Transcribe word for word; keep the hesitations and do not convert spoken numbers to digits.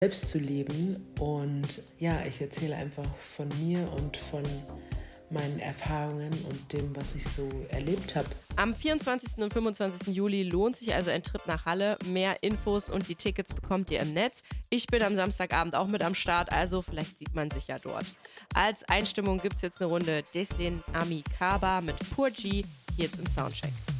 selbst zu leben. Und ja, ich erzähle einfach von mir und von meinen Erfahrungen und dem, was ich so erlebt habe. Am vierundzwanzigsten und fünfundzwanzigsten Juli lohnt sich also ein Trip nach Halle. Mehr Infos und die Tickets bekommt ihr im Netz. Ich bin am Samstagabend auch mit am Start, also vielleicht sieht man sich ja dort. Als Einstimmung gibt es jetzt eine Runde Deslin Amikaba mit Pur G, hier jetzt im Soundcheck.